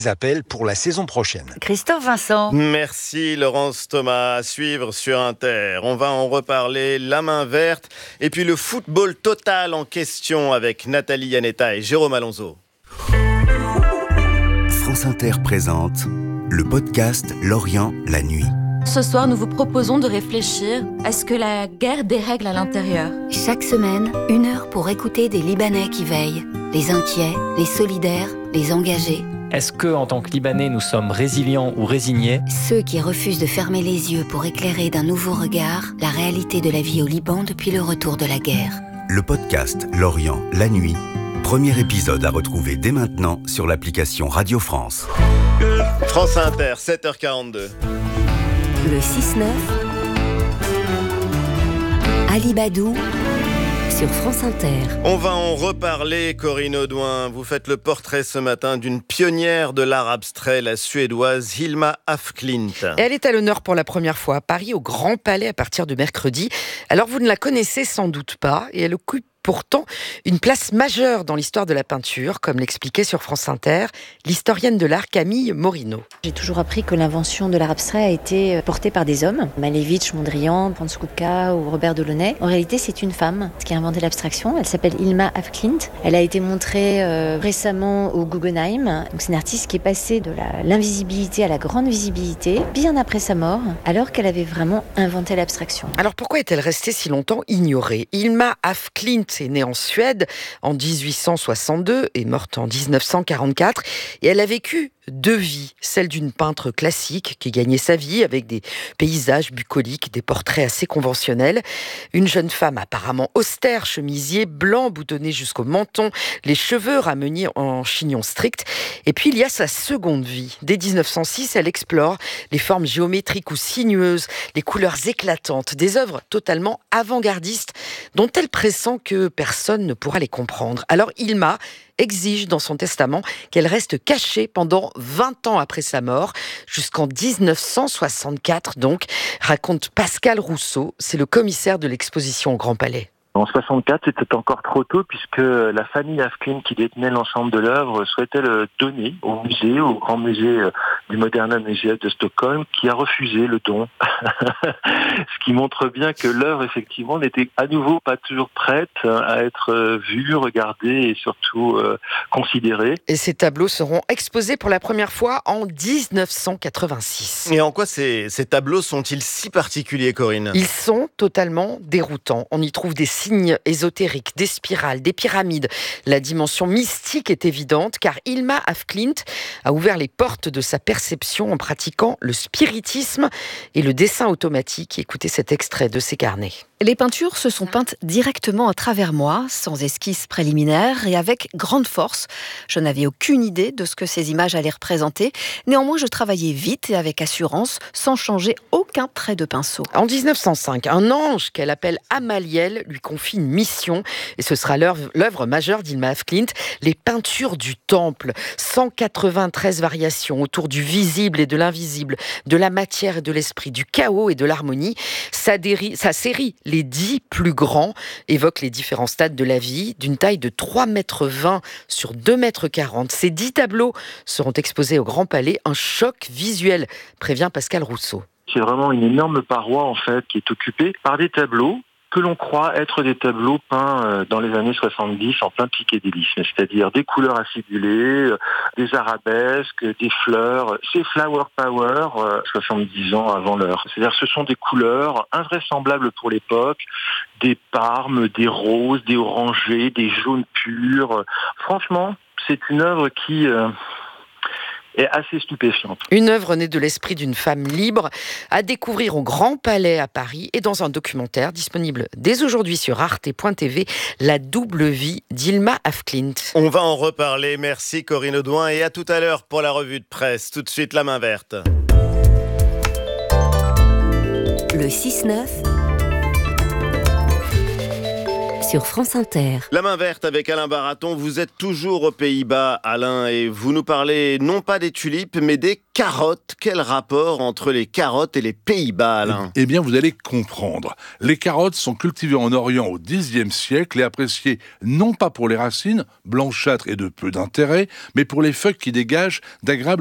appels pour la saison prochaine. Christophe Vincent. Merci Laurence Thomas. À suivre sur Inter. On va en reparler, la main verte. Et puis le football total en question avec Nathalie Yanetta et Jérôme Alonso. France Inter présente le podcast Lorient la nuit. Ce soir, nous vous proposons de réfléchir à ce que la guerre dérègle à l'intérieur. Chaque semaine, 1 heure pour écouter des Libanais qui veillent. Les inquiets, les solidaires, les engagés. Est-ce que, en tant que Libanais, nous sommes résilients ou résignés ? Ceux qui refusent de fermer les yeux pour éclairer d'un nouveau regard la réalité de la vie au Liban depuis le retour de la guerre. Le podcast Lorient la nuit. Premier épisode à retrouver dès maintenant sur l'application Radio France. France Inter, 7h42. Le 6-9, Ali Badou sur France Inter. On va en reparler, Corinne Audouin. Vous faites le portrait ce matin d'une pionnière de l'art abstrait, la Suédoise Hilma af Klint. Et elle est à l'honneur pour la première fois à Paris, au Grand Palais, à partir de mercredi. Alors vous ne la connaissez sans doute pas, et elle occupe pourtant une place majeure dans l'histoire de la peinture, comme l'expliquait sur France Inter l'historienne de l'art Camille Morino. J'ai toujours appris que l'invention de l'art abstrait a été portée par des hommes, Malevich, Mondrian, Franz Kupka ou Robert Delaunay. En réalité, c'est une femme qui a inventé l'abstraction. Elle s'appelle Hilma af Klint. Elle a été montrée récemment au Guggenheim. Donc, c'est une artiste qui est passée de l'invisibilité à la grande visibilité, bien après sa mort, alors qu'elle avait vraiment inventé l'abstraction. Alors pourquoi est-elle restée si longtemps ignorée ? Hilma af Klint est née en Suède en 1862 et morte en 1944. Et elle a vécu 2 vies. Celle d'une peintre classique qui gagnait sa vie avec des paysages bucoliques, des portraits assez conventionnels. Une jeune femme apparemment austère, chemisier blanc boutonné jusqu'au menton, les cheveux ramenés en chignon strict. Et puis il y a sa seconde vie. Dès 1906, elle explore les formes géométriques ou sinueuses, les couleurs éclatantes, des œuvres totalement avant-gardistes dont elle pressent que personne ne pourra les comprendre. Alors Hilma exige dans son testament qu'elle reste cachée pendant 20 ans après sa mort, jusqu'en 1964 donc, raconte Pascal Rousseau, c'est le commissaire de l'exposition au Grand Palais. En 64, c'était encore trop tôt puisque la famille af Klint qui détenait l'ensemble de l'œuvre souhaitait le donner au musée, au grand musée du Moderna Museum de Stockholm, qui a refusé le don. Ce qui montre bien que l'œuvre, effectivement, n'était à nouveau pas toujours prête à être vue, regardée et surtout considérée. Et ces tableaux seront exposés pour la première fois en 1986. Et en quoi ces tableaux sont-ils si particuliers, Corinne ? Ils sont totalement déroutants. On y trouve des signes ésotériques, des spirales, des pyramides. La dimension mystique est évidente car Hilma af Klint a ouvert les portes de sa perception en pratiquant le spiritisme et le dessin automatique. Écoutez cet extrait de ses carnets. Les peintures se sont peintes directement à travers moi, sans esquisse préliminaire et avec grande force. Je n'avais aucune idée de ce que ces images allaient représenter. Néanmoins, je travaillais vite et avec assurance, sans changer aucun trait de pinceau. En 1905, un ange qu'elle appelle Amaliel lui confie une mission et ce sera l'œuvre majeure d'Hilma af Klint, les peintures du temple. 193 variations autour du visible et de l'invisible, de la matière et de l'esprit, du chaos et de l'harmonie. Sa série, les 10 plus grands, évoque les différents stades de la vie, d'une taille de 3,20 m sur 2,40 m. Ces 10 tableaux seront exposés au Grand Palais. Un choc visuel, prévient Pascal Rousseau. C'est vraiment une énorme paroi, en fait, qui est occupée par des tableaux que l'on croit être des tableaux peints dans les années 70 en plein psychédélisme, c'est-à-dire des couleurs acidulées, des arabesques, des fleurs. C'est Flower Power, 70 ans avant l'heure. C'est-à-dire ce sont des couleurs invraisemblables pour l'époque, des parmes, des roses, des orangés, des jaunes purs. Franchement, c'est une œuvre qui est assez stupéfiante. Une œuvre née de l'esprit d'une femme libre à découvrir au Grand Palais à Paris et dans un documentaire disponible dès aujourd'hui sur arte.tv, La double vie d'Hilma af Klint. On va en reparler. Merci Corinne Audouin et à tout à l'heure pour la revue de presse. Tout de suite, la main verte. Le 6-9 sur France Inter. La main verte avec Alain Baraton, vous êtes toujours aux Pays-Bas, Alain, et vous nous parlez non pas des tulipes, mais des carottes. Quel rapport entre les carottes et les Pays-Bas, Alain ? Eh bien, vous allez comprendre. Les carottes sont cultivées en Orient au Xe siècle et appréciées non pas pour les racines, blanchâtres et de peu d'intérêt, mais pour les feuilles qui dégagent d'agréables